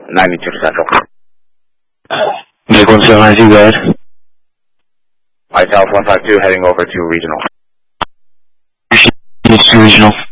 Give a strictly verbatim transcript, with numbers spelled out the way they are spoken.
ninety-two to Central. Make one seven nine two, go ahead. White House one five two heading over to Regional. It's to Regional.